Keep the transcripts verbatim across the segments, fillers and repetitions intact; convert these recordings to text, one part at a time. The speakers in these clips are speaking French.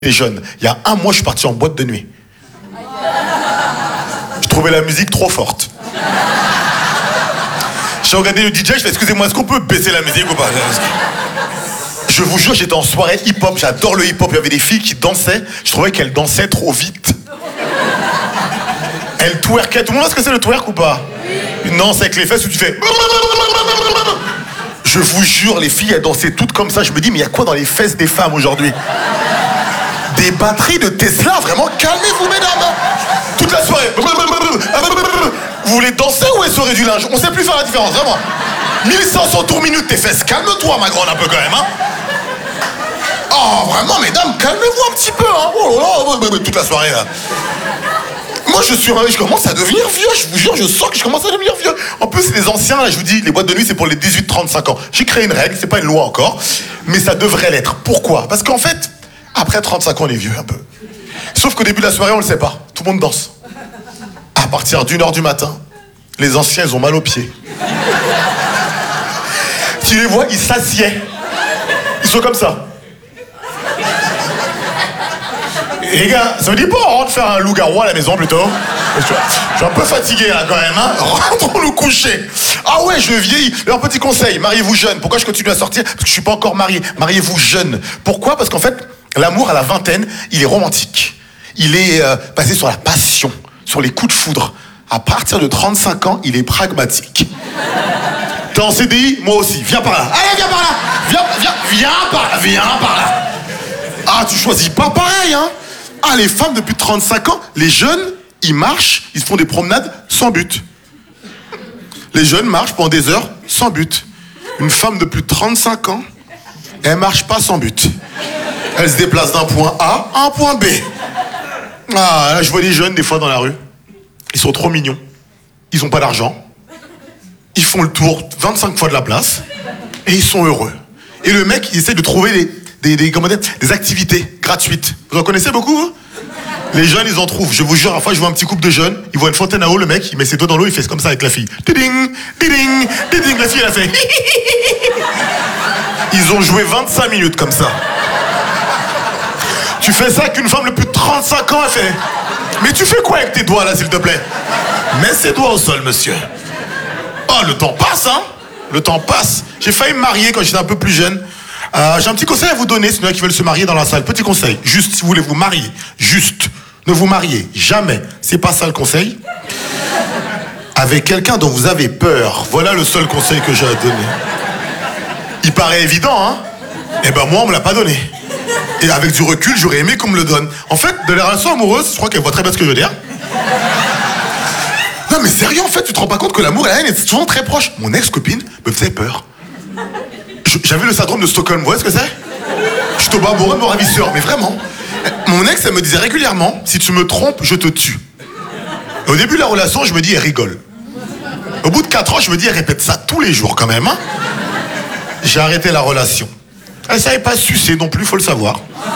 J'étais jeune. Il y a un mois, je suis parti en boîte de nuit. Je trouvais la musique trop forte. J'ai regardé le D J, je fais excusez-moi, est-ce qu'on peut baisser la musique ou pas? Je vous jure, j'étais en soirée hip-hop, j'adore le hip-hop, il y avait des filles qui dansaient, je trouvais qu'elles dansaient trop vite. Elles twerkaient, tout le monde sait ce que c'est le twerk ou pas? Non, c'est avec les fesses où tu fais... Je vous jure, les filles, elles dansaient toutes comme ça, je me dis, mais il y a quoi dans les fesses des femmes aujourd'hui? Des batteries de Tesla, vraiment, calmez-vous, mesdames. Toute la soirée. Vous voulez danser ou essorer du linge? On sait plus faire la différence, vraiment. mille cinq cents tours minute tes fesses. Calme-toi, ma grande, un peu quand même, hein. Oh, vraiment, mesdames, calmez-vous un petit peu, hein. Oh là là, toute la soirée, là. Moi, je suis, je commence à devenir vieux, je vous jure, je sens que je commence à devenir vieux. En plus, les anciens, là, je vous dis, les boîtes de nuit, c'est pour les dix-huit trente-cinq ans. J'ai créé une règle, c'est pas une loi encore, mais ça devrait l'être. Pourquoi? Parce qu'en fait, après trente-cinq ans, on est vieux un peu. Sauf qu'au début de la soirée, on le sait pas. Tout le monde danse. À partir d'une heure du matin, les anciens, ils ont mal aux pieds. Tu les vois, ils s'assiedent. Ils sont comme ça. Et les gars, ça me dit pas, on rentre faire un loup-garou à la maison plutôt. Je suis un peu fatigué là quand même, hein. Rentrons nous coucher. Ah ouais, je vieillis. Alors petit conseil, mariez-vous jeune. Pourquoi je continue à sortir? Parce que je suis pas encore marié. Mariez-vous jeune. Pourquoi? Parce qu'en fait, l'amour à la vingtaine, il est romantique. Il est euh, basé sur la passion, sur les coups de foudre. À partir de trente-cinq ans, il est pragmatique. T'es en C D I? Moi aussi. Viens par là. Allez, viens par là. Viens, viens, viens par là. Viens par là. Ah, tu choisis pas pareil, hein. Ah, les femmes depuis trente-cinq ans, les jeunes, ils marchent, ils se font des promenades sans but. Les jeunes marchent pendant des heures sans but. Une femme de plus de trente-cinq ans, elle marche pas sans but. Elle se déplace d'un point A à un point B. Ah, là, je vois des jeunes, des fois, dans la rue. Ils sont trop mignons. Ils ont pas d'argent. Ils font le tour vingt-cinq fois de la place. Et ils sont heureux. Et le mec, il essaie de trouver des, des, des, comment dire, des activités gratuites. Vous en connaissez beaucoup, vous? Les jeunes, ils en trouvent. Je vous jure, à la fois, je vois un petit couple de jeunes. Ils voient une fontaine à eau, le mec, il met ses doigts dans l'eau, il fait comme ça avec la fille. Tiding, tiding, tiding. La fille, elle a fait... Ils ont joué vingt-cinq minutes comme ça. Tu fais ça qu'une femme de plus de trente-cinq ans a fait. Mais tu fais quoi avec tes doigts là, s'il te plaît? Mets ses doigts au sol, monsieur. Oh, le temps passe, hein. Le temps passe. J'ai failli me marier quand j'étais un peu plus jeune. Euh, j'ai un petit conseil à vous donner, sinon qui veulent se marier dans la salle. Petit conseil, juste si vous voulez vous marier, juste, ne vous mariez jamais. C'est pas ça le conseil. Avec quelqu'un dont vous avez peur. Voilà le seul conseil que j'ai à donner. Il paraît évident, hein. Eh ben moi, on me l'a pas donné. Et avec du recul, j'aurais aimé qu'on me le donne. En fait, de la relation amoureuse, je crois qu'elle voit très bien ce que je veux dire. Non mais sérieux, en fait, tu te rends pas compte que l'amour et la haine est souvent très proches. Mon ex-copine me faisait peur. J'avais le syndrome de Stockholm, vous voyez ce que c'est? Je tombe amoureux de mon ravisseur, mais vraiment. Mon ex, elle me disait régulièrement, si tu me trompes, je te tue. Et au début de la relation, je me dis, elle rigole. Au bout de quatre ans, je me dis, elle répète ça tous les jours quand même, hein. J'ai arrêté la relation. Elle savait pas sucer non plus, faut le savoir.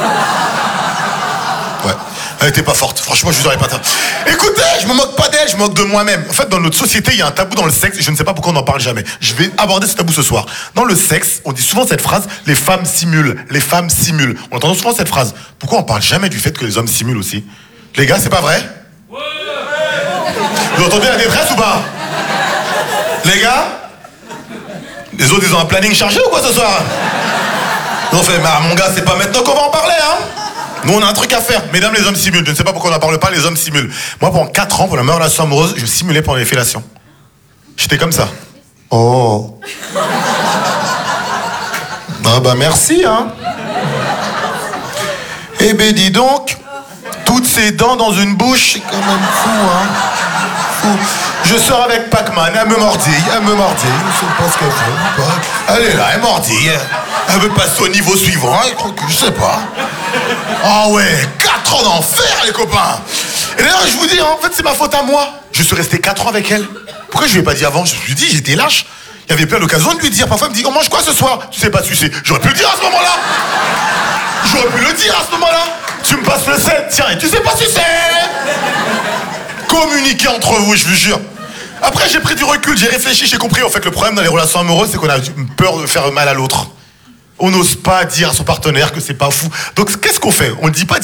Ouais, elle était pas forte. Franchement, je vous aurais pas tort. Écoutez, je me moque pas d'elle, je me moque de moi-même. En fait, dans notre société, il y a un tabou dans le sexe et je ne sais pas pourquoi on n'en parle jamais. Je vais aborder ce tabou ce soir. Dans le sexe, on dit souvent cette phrase, les femmes simulent, les femmes simulent. On entend souvent cette phrase. Pourquoi on parle jamais du fait que les hommes simulent aussi? Les gars, c'est pas vrai? Vous entendez la détresse ou pas? Les gars? Les autres, ils ont un planning chargé ou quoi ce soir? Non, fait, bah, mon gars, c'est pas maintenant qu'on va en parler, hein. Nous, on a un truc à faire. Mesdames, les hommes simulent. Je ne sais pas pourquoi on n'en parle pas, les hommes simulent. Moi, pendant quatre ans, pour la meilleure relation amoureuse, je simulais pendant les fellations. J'étais comme ça. Oh. Ah bah merci, hein. Eh ben dis donc, toutes ces dents dans une bouche, c'est quand même fou, hein. Fou. Je sors avec Pac-Man, elle me mordille, elle me mordille, je sais pas ce qu'elle fait. Elle est là, elle mordille. Elle veut passer au niveau suivant, elle croit que je sais pas. Ah ouais, quatre ans d'enfer, les copains. Et d'ailleurs, je vous dis, hein, en fait, c'est ma faute à moi. Je suis resté quatre ans avec elle. Pourquoi je lui ai pas dit avant? Je me suis dit, j'étais lâche. Il y avait plein d'occasions de lui dire. Parfois, elle me dit, on mange quoi ce soir? Tu sais pas sucer. J'aurais pu le dire à ce moment-là. J'aurais pu le dire à ce moment-là. Tu me passes le sel, tiens, et tu sais pas sucer. Communiquez entre vous, je vous jure. Après, j'ai pris du recul, j'ai réfléchi, j'ai compris. En fait, le problème dans les relations amoureuses, c'est qu'on a peur de faire mal à l'autre. On n'ose pas dire à son partenaire que c'est pas fou. Donc qu'est-ce qu'on fait? On ne dit pas